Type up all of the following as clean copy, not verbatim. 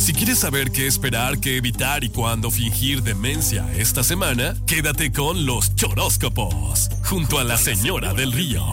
Si quieres saber qué esperar, qué evitar y cuándo fingir demencia esta semana, quédate con los choróscopos, junto a la Señora del Río.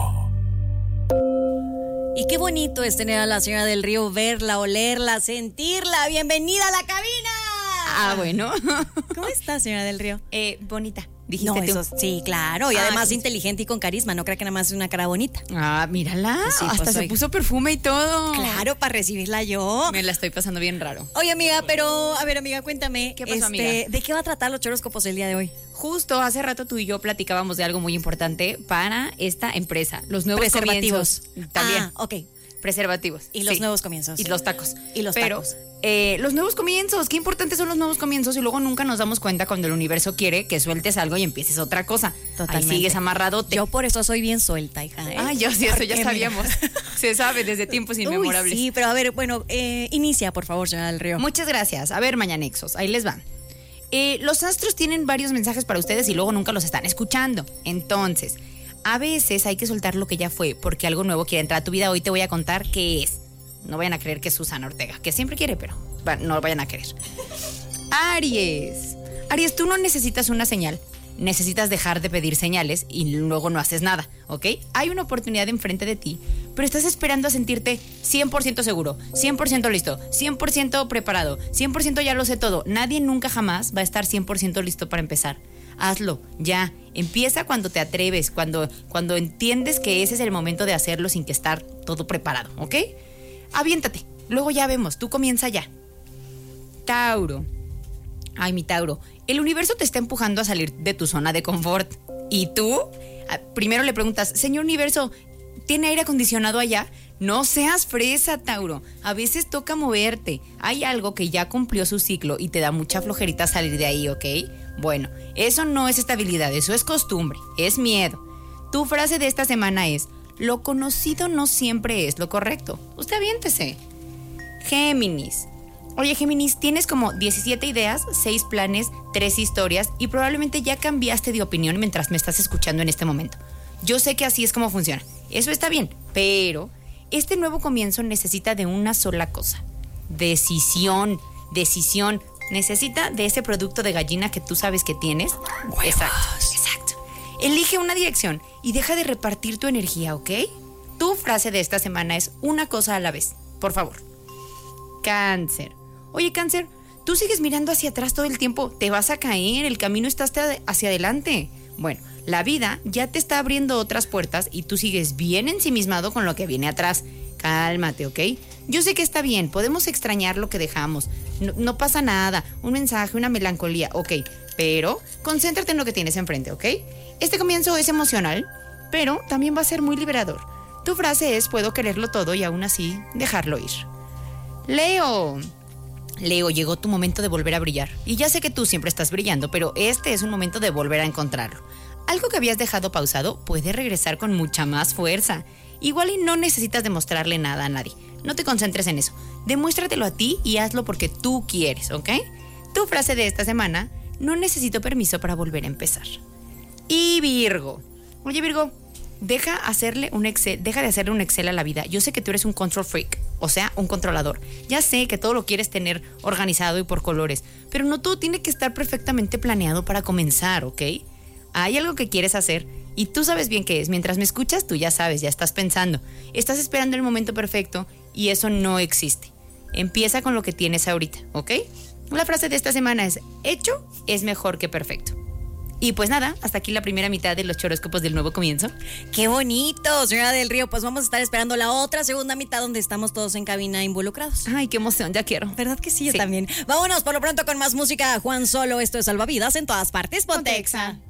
Y qué bonito es tener a la Señora del Río, verla, olerla, sentirla. ¡Bienvenida a la cabina! Ah, bueno. ¿Cómo está, Señora del Río? Bonita. Dijiste No, tú. eso sí, claro. Y además inteligente y con carisma. No crea que nada más es una cara bonita. Ah, mírala. Sí, hasta pues, se oiga. puso perfume y todo. Claro, para recibirla yo. Me la estoy pasando bien raro. Oye, amiga, pero, a ver, amiga, cuéntame. ¿Qué pasó, amiga? ¿De qué va a tratar los choróscopos el día de hoy? Justo hace rato tú y yo platicábamos de algo muy importante para esta empresa. Los nuevos Preservativos. comienzos. También. Ah, ok. Preservativos. Y los sí. nuevos comienzos. Y los tacos. Y los Pero, tacos. los nuevos comienzos. Qué importantes son los nuevos comienzos y luego nunca nos damos cuenta cuando el universo quiere que sueltes algo y empieces otra cosa. Totalmente. Ahí sigues amarradote. Yo por eso soy bien suelta, hija. Ah, yo sí, eso Porque, ya mira. sabíamos. Se sabe desde tiempos inmemorables. Uy, sí, pero a ver, bueno, inicia, por favor, Señora del Río. Muchas gracias. A ver, mañanexos, ahí les va. Los astros tienen varios mensajes para ustedes y luego nunca los están escuchando. Entonces, a veces hay que soltar lo que ya fue porque algo nuevo quiere entrar a tu vida. Hoy te voy a contar qué es. No vayan a creer que es Susana Ortega, que siempre quiere, pero no vayan a creer. Aries. Aries, tú no necesitas una señal. Necesitas dejar de pedir señales y luego no haces nada, ¿ok? Hay una oportunidad enfrente de ti, pero estás esperando a sentirte 100% seguro, 100% listo, 100% preparado, 100% ya lo sé todo. Nadie nunca jamás va a estar 100% listo para empezar. Hazlo, ya. Empieza cuando te atreves, cuando entiendes que ese es el momento de hacerlo sin que estar todo preparado, ¿ok? Aviéntate, luego ya vemos, tú comienza ya. Tauro. Ay, mi Tauro, el universo te está empujando a salir de tu zona de confort. ¿Y tú? Primero le preguntas, señor universo, ¿tiene aire acondicionado allá? No seas fresa, Tauro. A veces toca moverte. Hay algo que ya cumplió su ciclo y te da mucha flojerita salir de ahí, ¿ok? Bueno, eso no es estabilidad, eso es costumbre, es miedo. Tu frase de esta semana es, lo conocido no siempre es lo correcto. Usted aviéntese. Géminis. Oye, Géminis, tienes como 17 ideas, 6 planes, 3 historias y probablemente ya cambiaste de opinión mientras me estás escuchando en este momento. Yo sé que así es como funciona. Eso está bien, pero este nuevo comienzo necesita de una sola cosa. Decisión. Necesita de ese producto de gallina que tú sabes que tienes. ¡Huevos! Exacto. Elige una dirección y deja de repartir tu energía, ¿ok? Tu frase de esta semana es una cosa a la vez, por favor. Cáncer. Oye, Cáncer, tú sigues mirando hacia atrás todo el tiempo. Te vas a caer, el camino está hacia adelante. Bueno, la vida ya te está abriendo otras puertas y tú sigues bien ensimismado con lo que viene atrás. Cálmate, ¿ok? Yo sé que está bien, podemos extrañar lo que dejamos. No pasa nada, un mensaje, una melancolía, ok. Pero concéntrate en lo que tienes enfrente, ¿ok? Este comienzo es emocional, pero también va a ser muy liberador. Tu frase es, puedo quererlo todo y aún así dejarlo ir. Leo, llegó tu momento de volver a brillar. Y ya sé que tú siempre estás brillando, pero este es un momento de volver a encontrarlo. Algo que habías dejado pausado puede regresar con mucha más fuerza. Igual y no necesitas demostrarle nada a nadie. No te concentres en eso. Demuéstratelo a ti y hazlo porque tú quieres, ¿ok? Tu frase de esta semana, no necesito permiso para volver a empezar. Y Virgo. Oye, Virgo, deja de hacerle un Excel a la vida. Yo sé que tú eres un control freak, o sea, un controlador. Ya sé que todo lo quieres tener organizado y por colores, pero no todo tiene que estar perfectamente planeado para comenzar, ¿ok? Hay algo que quieres hacer y tú sabes bien qué es. Mientras me escuchas, tú ya sabes, ya estás pensando. Estás esperando el momento perfecto y eso no existe. Empieza con lo que tienes ahorita, ¿ok? La frase de esta semana es, hecho es mejor que perfecto. Y pues nada, hasta aquí la primera mitad de los choróscopos del nuevo comienzo. ¡Qué bonito, Señora del Río! Pues vamos a estar esperando la otra segunda mitad donde estamos todos en cabina involucrados. Ay, qué emoción, ya quiero. ¿Verdad que sí? Yo también. Vámonos por lo pronto con más música. Juan Solo, esto es Salvavidas en todas partes. Ponte Exa.